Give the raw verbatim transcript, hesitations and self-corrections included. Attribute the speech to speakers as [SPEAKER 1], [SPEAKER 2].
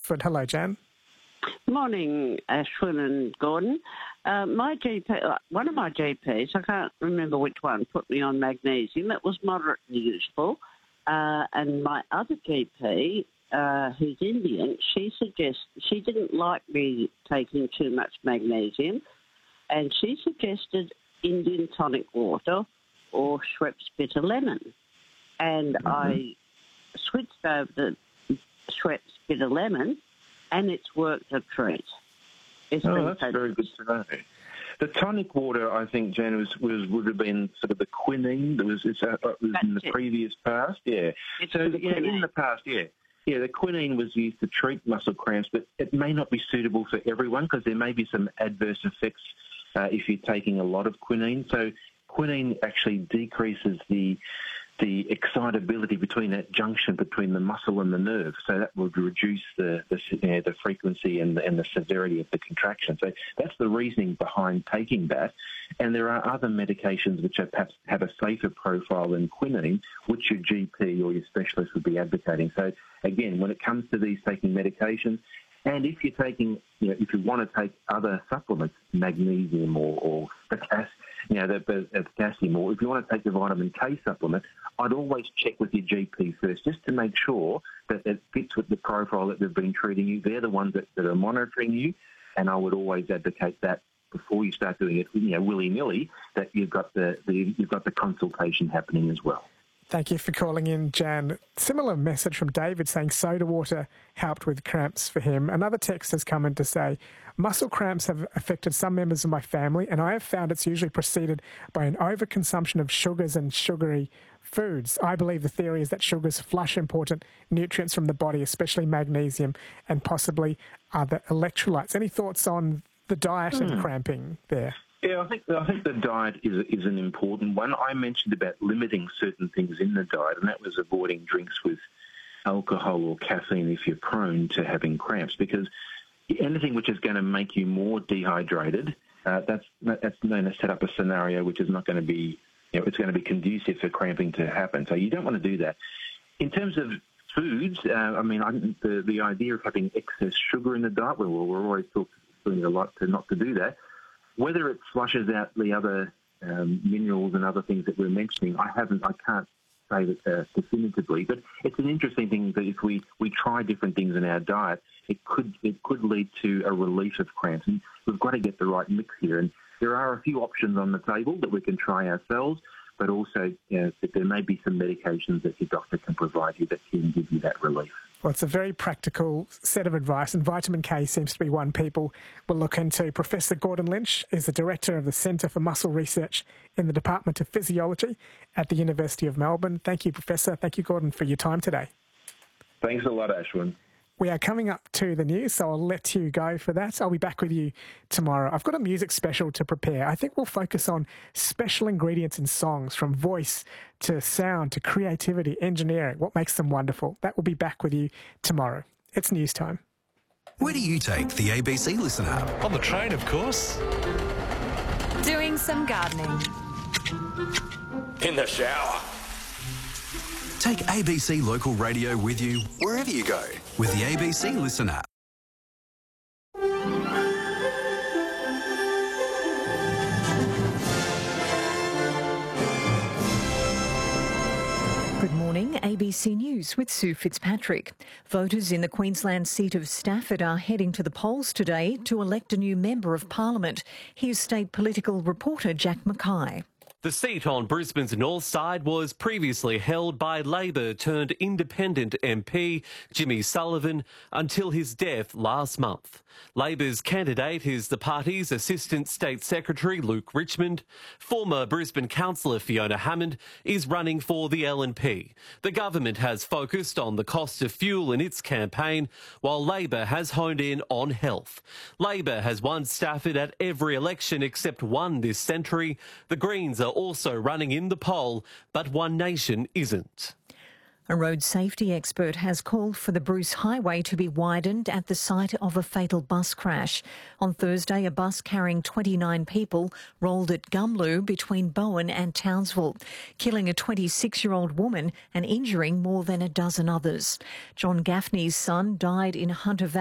[SPEAKER 1] Stratford. Hello, Jan.
[SPEAKER 2] Morning, Ashwin and Gordon. Uh, my G P, uh, one of my G Ps, I can't remember which one, put me on magnesium. It was moderately useful. Uh, and my other G P, uh, who's Indian, she suggests she didn't like me taking too much magnesium, and she suggested Indian tonic water or Schweppes bitter lemon. And mm-hmm. I switched over to Schweppes bitter lemon, and it's worked a treat. It's
[SPEAKER 3] oh,
[SPEAKER 2] been
[SPEAKER 3] that's
[SPEAKER 2] fantastic.
[SPEAKER 3] Very good to know. The tonic water, I think, Jan, was, was would have been sort of the quinine that was, it's, uh, was in the it. previous past. Yeah.
[SPEAKER 2] It's
[SPEAKER 3] so
[SPEAKER 2] the
[SPEAKER 3] yeah,
[SPEAKER 2] quinine.
[SPEAKER 3] in the past, yeah. Yeah, the quinine was used to treat muscle cramps, but it may not be suitable for everyone because there may be some adverse effects uh, if you're taking a lot of quinine. So quinine actually decreases the the excitability between that junction between the muscle and the nerve. So that would reduce the the, you know, the frequency and the, and the severity of the contraction. So that's the reasoning behind taking that. And there are other medications which are perhaps have a safer profile than quinine, which your G P or your specialist would be advocating. So again, when it comes to these taking medications, and if you're taking, you know, if you want to take other supplements, magnesium or, or potassium, you know, the, the potassium, or if you want to take the vitamin K supplement, I'd always check with your G P first, just to make sure that it fits with the profile that they've been treating you. They're the ones that, that are monitoring you, and I would always advocate that before you start doing it, you know, willy-nilly, that you've got the, the you've got the consultation happening as well.
[SPEAKER 1] Thank you for calling in, Jan. Similar message from David saying soda water helped with cramps for him. Another text has come in to say, muscle cramps have affected some members of my family, and I have found it's usually preceded by an overconsumption of sugars and sugary foods. I believe the theory is that sugars flush important nutrients from the body, especially magnesium and possibly other electrolytes. Any thoughts on the diet mm. and cramping there?
[SPEAKER 3] Yeah, I think I think the diet is is an important one. I mentioned about limiting certain things in the diet, and that was avoiding drinks with alcohol or caffeine if you're prone to having cramps, because anything which is going to make you more dehydrated, uh, that's that's going to set up a scenario which is not going to be, you know, it's going to be conducive for cramping to happen. So you don't want to do that. In terms of foods, uh, I mean, I think the the idea of having excess sugar in the diet, well, we're always talking a lot to not to do that. Whether it flushes out the other um, minerals and other things that we're mentioning, I haven't, I can't say that uh, definitively. But it's an interesting thing that if we, we try different things in our diet, it could it could lead to a relief of cramps. And we've got to get the right mix here. And there are a few options on the table that we can try ourselves, but also, you know, that there may be some medications that your doctor can provide you that can give you that relief.
[SPEAKER 1] Well, it's a very practical set of advice, and vitamin K seems to be one people will look into. Professor Gordon Lynch is the Director of the Centre for Muscle Research in the Department of Physiology at the University of Melbourne. Thank you, Professor. Thank you, Gordon, for your time today.
[SPEAKER 3] Thanks a lot, Ashwin.
[SPEAKER 1] We are coming up to the news, so I'll let you go for that. I'll be back with you tomorrow. I've got a music special to prepare. I think we'll focus on special ingredients in songs, from voice to sound to creativity, engineering, what makes them wonderful. That will be back with you tomorrow. It's news time.
[SPEAKER 4] Where do you take the A B C Listen app?
[SPEAKER 5] On the train, of course.
[SPEAKER 6] Doing some gardening.
[SPEAKER 5] In the shower.
[SPEAKER 4] Take A B C Local Radio with you wherever you go with the A B C Listen app.
[SPEAKER 7] Good morning, A B C News with Sue Fitzpatrick. Voters in the Queensland seat of Stafford are heading to the polls today to elect a new Member of Parliament. Here's state political reporter Jack Mackay.
[SPEAKER 8] The seat on Brisbane's north side was previously held by Labor turned independent M P Jimmy Sullivan until his death last month. Labor's candidate is the party's Assistant State Secretary Luke Richmond. Former Brisbane councillor Fiona Hammond is running for the L N P. The government has focused on the cost of fuel in its campaign, while Labor has honed in on health. Labor has won Stafford at every election except one this century. The Greens are also running in the poll, but One Nation isn't.
[SPEAKER 7] A road safety expert has called for the Bruce Highway to be widened at the site of a fatal bus crash. On Thursday, a bus carrying twenty-nine people rolled at Gumlu between Bowen and Townsville, killing a twenty-six-year-old woman and injuring more than a dozen others. John Gaffney's son died in Hunter Valley